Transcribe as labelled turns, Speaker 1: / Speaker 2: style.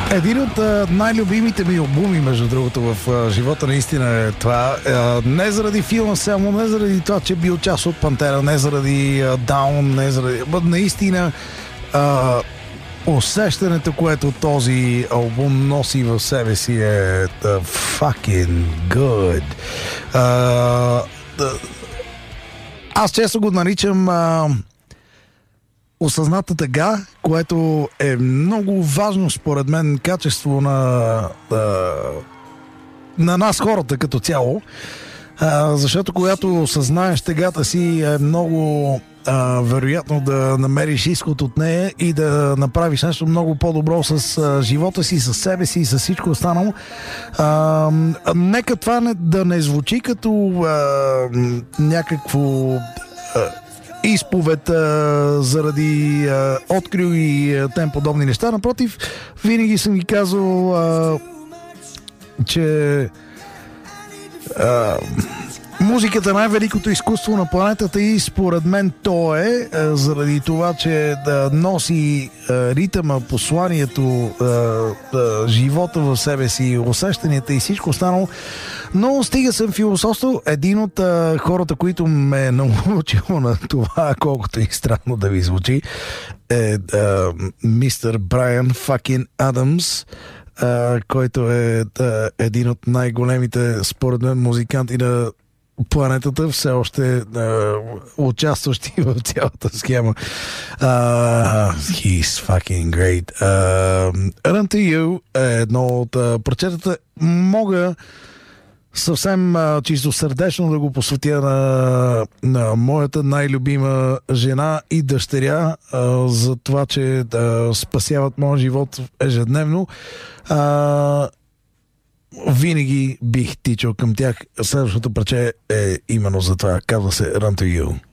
Speaker 1: Един от най-любимите ми албуми, между другото, в живота наистина е това. Не заради филма само, не заради това, че бил част от Пантера, не заради Даун, не заради... Наистина усещането, което този албум носи в себе си е fucking good. Аз често го наричам осъзната тъга, което е много важно според мен качество на нас хората като цяло, защото когато осъзнаеш тъгата си е много вероятно да намериш изход от нея и да направиш нещо много по-добро с живота си, с себе си и с всичко останало. Нека това да не звучи като някакво изповед заради открил и тем подобни неща. Напротив, винаги съм ги казвал, че музиката е най-великото изкуство на планетата и според мен то е заради това, че да носи ритъма, посланието, живота в себе си, усещанията и всичко останало. Но стига съм философствал. Един от хората, които ме е научил на това, колкото и странно да ви звучи, е мистер Брайан Факин Адамс, който е един от най-големите, според мен, музиканти на планетата, все още участващи в цялата схема. He's fucking great. Run to You е едно от прочетата. Мога съвсем чисто сърдечно да го посветя на моята най-любима жена и дъщеря за това, че спасяват моя живот ежедневно. Винаги бих тичал към тях. Следващото парче е именно за това. Казва се Run to You.